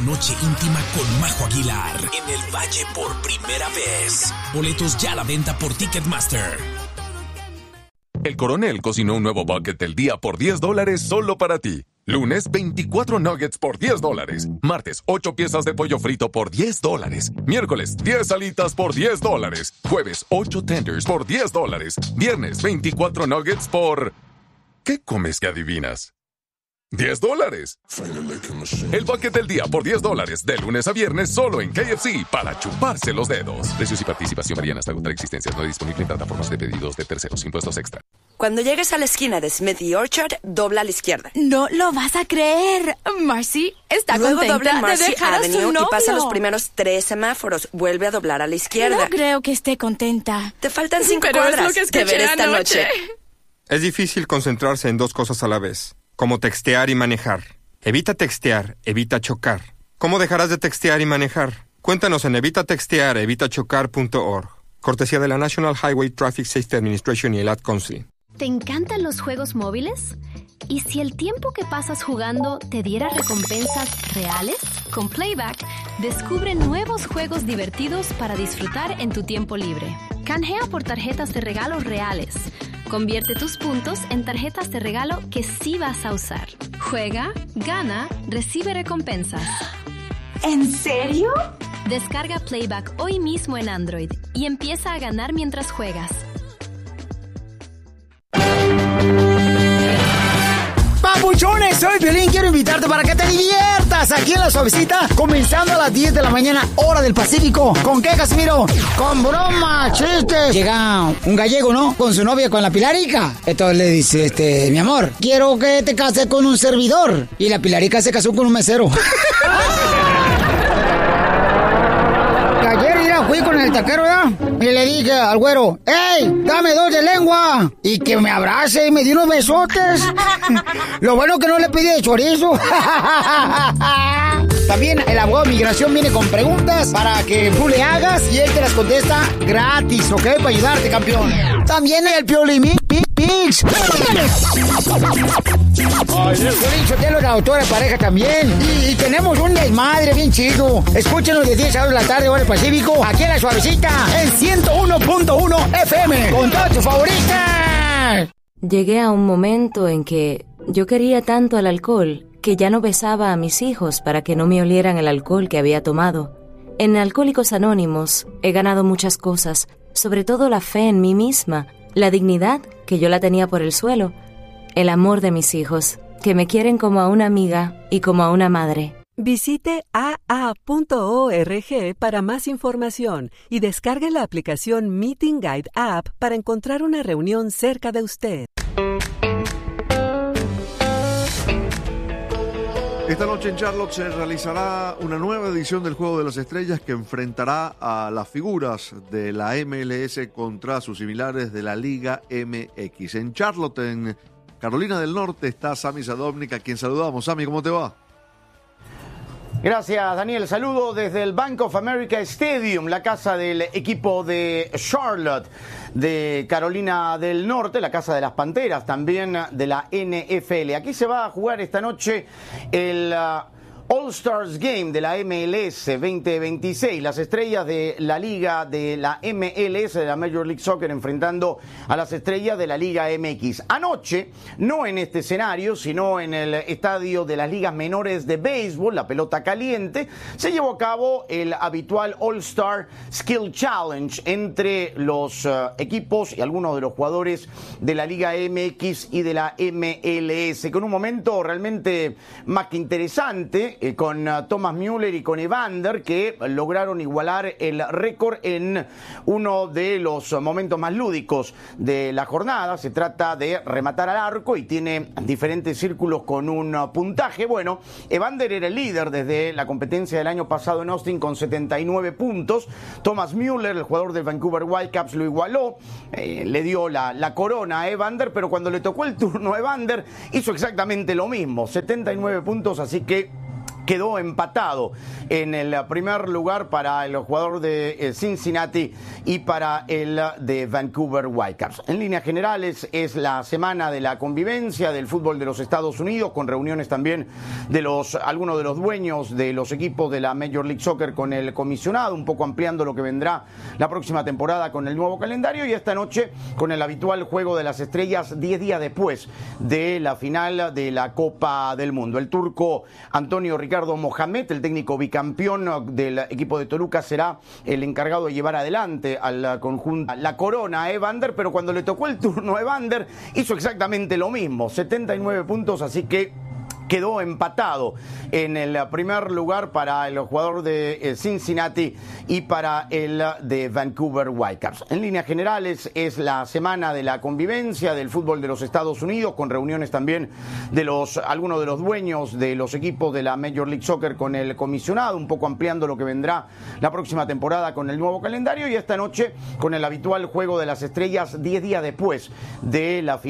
noche íntima con Majo Aguilar en el Valle por primera vez. Boletos ya a la venta por Ticketmaster. El Coronel cocinó un nuevo bucket del día por $10 solo para ti. Lunes, 24 nuggets por $10. Martes, 8 piezas de pollo frito por $10. Miércoles, 10 alitas por $10. Jueves, 8 tenders por $10. Viernes, 24 nuggets por... ¿Qué comes que adivinas? $10. El bucket del día por $10. De lunes a viernes solo en KFC para chuparse los dedos. Precios y participación varían hasta agotar existencias. No disponible en plataformas de pedidos de terceros. Impuestos extra. Cuando llegues a la esquina de Smith y Orchard, dobla a la izquierda. No lo vas a creer. Marcy está Luego contenta dobla en Marcy de dejar a su Avenue novio. y pasa los primeros 3 semáforos. Vuelve a doblar a la izquierda. No creo que esté contenta. Te faltan 5 Pero cuadras. es lo que escuché Te veré esta anoche. noche. Es difícil concentrarse en dos cosas a la vez, como textear y manejar. Evita textear, evita chocar. ¿Cómo dejarás de textear y manejar? Cuéntanos en evitatextear.evitachocar.org. Cortesía de la National Highway Traffic Safety Administration y el Ad Council. ¿Te encantan los juegos móviles? ¿Y si el tiempo que pasas jugando te diera recompensas reales? Con Playback, descubre nuevos juegos divertidos para disfrutar en tu tiempo libre. Canjea por tarjetas de regalo reales. Convierte tus puntos en tarjetas de regalo que sí vas a usar. Juega, gana, recibe recompensas. ¿En serio? Descarga Playback hoy mismo en Android y empieza a ganar mientras juegas. Papuchones, soy Piolín, quiero invitarte para que te diviertas aquí en La Suavecita, comenzando a las 10 de la mañana, hora del Pacífico. ¿Con qué, Casimiro? Con bromas, chistes. Llega un gallego, ¿no? Con su novia, con la Pilarica. Entonces le dice, mi amor, quiero que te cases con un servidor. Y la Pilarica se casó con un mesero. Ayer fui con el taquero, ¿ya? Y le dije al güero, ¡ey, dame 2 de lengua! Y que me abrace y me dio unos besotes. Lo bueno que no le pedí de chorizo. También el abogado de migración viene con preguntas para que tú le hagas y él te las contesta gratis, ¿ok? Para ayudarte, campeón. También el Piolín Mix. Piolín Sotelo, la autora de pareja también. Y tenemos un desmadre bien chido. Escúchenos de 10 a 2 de la tarde, hora del Pacífico, aquí en La Suavecita, en 101.1 FM, con todas tus favoritas. Llegué a un momento en que yo quería tanto el alcohol que ya no besaba a mis hijos para que no me olieran el alcohol que había tomado. En Alcohólicos Anónimos he ganado muchas cosas, sobre todo la fe en mí misma, la dignidad, que yo la tenía por el suelo, el amor de mis hijos, que me quieren como a una amiga y como a una madre. Visite aa.org para más información y descargue la aplicación Meeting Guide App para encontrar una reunión cerca de usted. Esta noche en Charlotte se realizará una nueva edición del Juego de las Estrellas que enfrentará a las figuras de la MLS contra sus similares de la Liga MX. En Charlotte, en Carolina del Norte, está Sami Sadovnik, a quien saludamos. Sami, ¿cómo te va? Gracias, Daniel. Saludo desde el Bank of America Stadium, la casa del equipo de Charlotte de Carolina del Norte, la casa de las Panteras, también de la NFL. Aquí se va a jugar esta noche el All-Stars Game de la MLS 2026, las estrellas de la liga de la MLS, de la Major League Soccer, enfrentando a las estrellas de la Liga MX. Anoche, no en este escenario, sino en el estadio de las ligas menores de béisbol, la pelota caliente, se llevó a cabo el habitual All-Star Skill Challenge entre los equipos y algunos de los jugadores de la Liga MX y de la MLS, con un momento realmente más que interesante, con Thomas Müller y con Evander, que lograron igualar el récord en uno de los momentos más lúdicos de la jornada. Se trata de rematar al arco y tiene diferentes círculos con un puntaje. Bueno, Evander era el líder desde la competencia del año pasado en Austin con 79 puntos. Thomas Müller, el jugador del Vancouver Whitecaps, lo igualó, le dio la corona a Evander, pero cuando le tocó el turno a Evander hizo exactamente lo mismo, 79 puntos, así que quedó empatado en el primer lugar para el jugador de Cincinnati y para el de Vancouver Whitecaps. En líneas generales es la semana de la convivencia del fútbol de los Estados Unidos, con reuniones también de algunos de los dueños de los equipos de la Major League Soccer con el comisionado, un poco ampliando lo que vendrá la próxima temporada con el nuevo calendario, y esta noche con el habitual juego de las estrellas 10 días después de la final de la Copa del Mundo. El turco Antonio Ricardo Mohamed, el técnico bicampeón del equipo de Toluca, será el encargado de llevar adelante al conjunto la corona a Evander, pero cuando le tocó el turno a Evander hizo exactamente lo mismo, 79 puntos, así que quedó empatado en el primer lugar para el jugador de Cincinnati y para el de Vancouver Whitecaps. En líneas generales es la semana de la convivencia del fútbol de los Estados Unidos, con reuniones también de algunos de los dueños de los equipos de la Major League Soccer con el comisionado, un poco ampliando lo que vendrá la próxima temporada con el nuevo calendario, y esta noche con el habitual juego de las estrellas 10 días después de la final